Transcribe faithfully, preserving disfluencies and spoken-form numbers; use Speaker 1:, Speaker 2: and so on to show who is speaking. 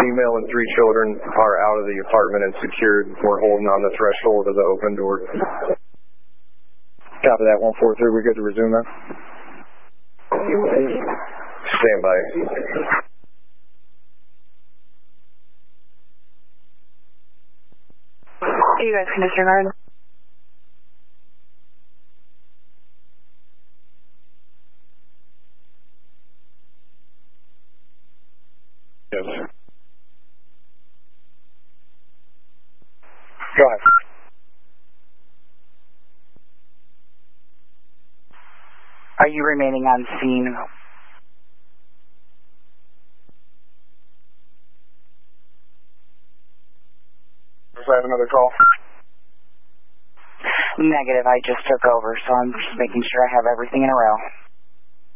Speaker 1: female and three children are out of the apartment and secured. We're holding on the threshold of the open door.
Speaker 2: Copy that, one four three. We're good to resume that?
Speaker 1: Stand by.
Speaker 3: You guys can disregard.
Speaker 1: Yes.
Speaker 2: Go ahead.
Speaker 3: Are you remaining on scene?
Speaker 2: Does I have another call?
Speaker 3: Negative. I just took over, so I'm just making sure I have everything in a row.